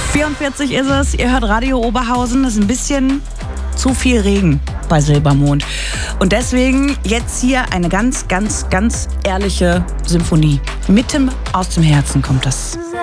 44 ist es, ihr hört Radio Oberhausen, das ist ein bisschen zu viel Regen bei Silbermond. Und deswegen jetzt hier eine ganz, ganz, ganz ehrliche Symphonie. Mitten aus dem Herzen kommt das.